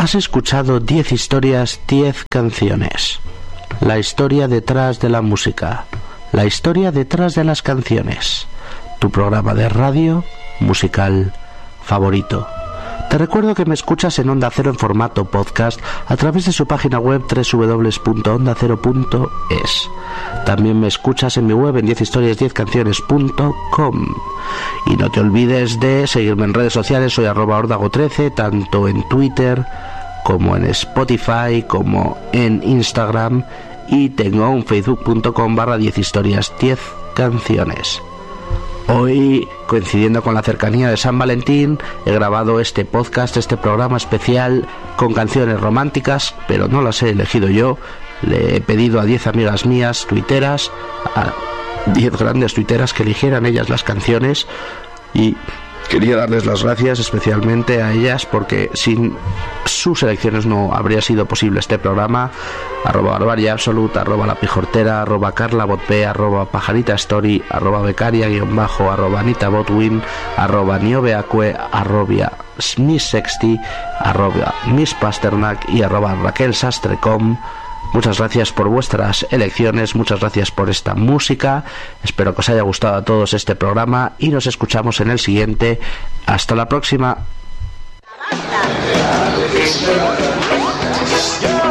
Has escuchado 10 historias, 10 canciones. La historia detrás de la música. La historia detrás de las canciones. Tu programa de radio musical favorito. Te recuerdo que me escuchas en Onda Cero en formato podcast a través de su página web www.ondacero.es. También me escuchas en mi web en 10historias10canciones.com. Y no te olvides de seguirme en redes sociales, soy @ordago13, tanto en Twitter como en Spotify, como en Instagram, y tengo un facebook.com/10historias10canciones. Hoy, coincidiendo con la cercanía de San Valentín, he grabado este podcast, este programa especial con canciones románticas, pero no las he elegido yo. Le he pedido a 10 amigas mías tuiteras, a 10 grandes tuiteras, que eligieran ellas las canciones, y quería darles las gracias especialmente a ellas, porque sin sus elecciones no habría sido posible este programa. @barbariaabsoluta, @lapijortera, @carlabotp, @pajaritasstory, @becaria_, @anitabotwin, @niobeacue, @smissexty, @misspasternak y @raquelsastrecom. Muchas gracias por vuestras elecciones, muchas gracias por esta música. Espero que os haya gustado a todos este programa y nos escuchamos en el siguiente. Hasta la próxima.